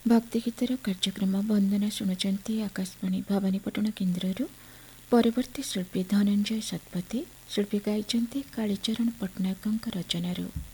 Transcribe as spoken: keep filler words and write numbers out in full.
भक्ति गीतर कार्यक्रम वंदना शुणुचंती आकाशवाणी भवानीपटना केन्द्रରୁ। परवर्ती शिल्पी धनंजय ଶତପଥୀ। शिल्पी गाइचंती कालीचरण पट्टनायकଙ୍କ रचनारू।